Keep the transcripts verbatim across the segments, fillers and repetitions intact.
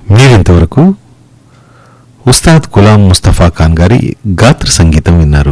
మీరింతవరకు ఉస్తాద్ గులాం ముస్తఫా ఖాన్ గారి గాత్ర సంగీతం విన్నారు.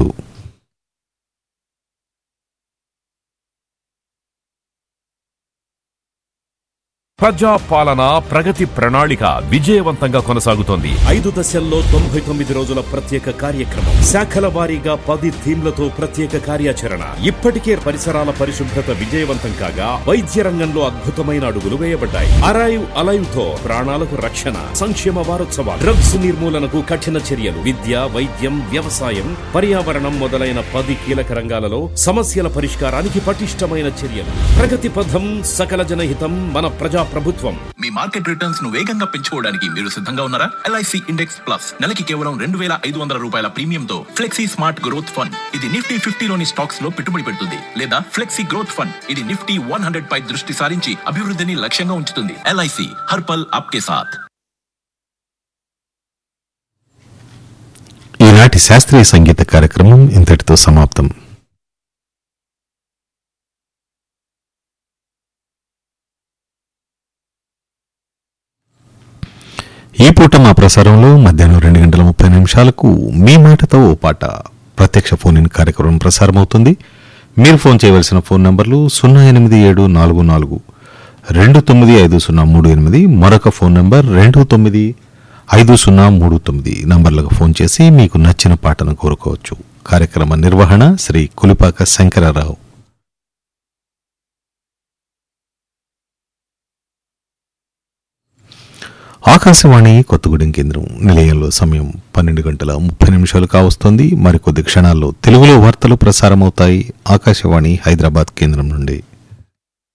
ప్రజా పాలన ప్రగతి ప్రణాళిక విజయవంతంగా కొనసాగుతోంది. ఐదు దశల్లో తొంభై తొమ్మిది రోజుల ప్రత్యేక కార్యక్రమం, శాఖల వారీగా పది థీమ్లతో ప్రత్యేక కార్యాచరణ. ఇప్పటికే పరిసరాల పరిశుభ్రత విజయవంతం కాగా వైద్య రంగంలో అద్భుతమైన అడుగులు వేయబడ్డాయి. అరైవ్ అలైవ్ తో ప్రాణాలకు రక్షణ. సంక్షేమ వారోత్సవాలు, డ్రగ్స్ నిర్మూలనకు కఠిన చర్యలు, విద్య, వైద్యం, వ్యవసాయం, పర్యావరణం మొదలైన పది కీలక రంగాలలో సమస్యల పరిష్కారానికి పటిష్టమైన చర్యలు. ప్రగతి పథం, సకల జనహితం, మన ప్రజా ప్రభుత్వం. మీ మార్కెట్ రిటర్న్స్ ను వేగంగా పెంచుకోవడానికి మీరు సిద్ధంగా ఉన్నారా? ఎల్ఐసి ఇండెక్స్ ప్లస్ నెలకి కేవలం రెండు వేల ఐదు వందల రూపాయల ప్రీమియం తో ఫ్లెక్సీ స్మార్ట్ గ్రోత్ ఫండ్. ఇది నిఫ్టీ ఫిఫ్టీలోని స్టాక్స్ లో పెట్టుబడి పెడుతుంది. లేదా ఫ్లెక్సీ గ్రోత్ ఫండ్, ఇది నిఫ్టీ వన్ హండ్రెడ్ పై దృష్టి సారించి అభివృద్ధిని లక్ష్యంగా ఉంచుతుంది. ఎల్ఐసి హర్పల్ ఆప్కే సాథ్. ఈనాటి శాస్త్రీయ సంగీత కార్యక్రమం ఇంతటితో సమాప్తం. ఈ పూట మా ప్రసారంలో మధ్యాహ్నం రెండు గంటల ముప్పై నిమిషాలకు మీ మాటతో ఓ పాట ప్రత్యక్ష ఫోన్ ఇన్ కార్యక్రమం ప్రసారమవుతుంది. మీరు ఫోన్ చేయవలసిన ఫోన్ నంబర్లు సున్నా ఎనిమిది ఏడు నాలుగు నాలుగు రెండు తొమ్మిది ఐదు సున్నా మూడు ఎనిమిది, మరొక ఫోన్ నంబర్ రెండు తొమ్మిది ఐదు సున్నా మూడు తొమ్మిది నంబర్లకు ఫోన్ చేసి మీకు నచ్చిన పాటను కోరుకోవచ్చు. కార్యక్రమ నిర్వహణ శ్రీ కులిపాక శంకరరావు. ఆకాశవాణి కొత్తగూడెం కేంద్రం నిలయంలో సమయం పన్నెండు గంటల ముప్పై నిమిషాలు కావస్తోంది. మరికొద్ది క్షణాల్లో తెలుగులో వార్తలు ప్రసారమవుతాయి ఆకాశవాణి హైదరాబాద్ కేంద్రం నుండి.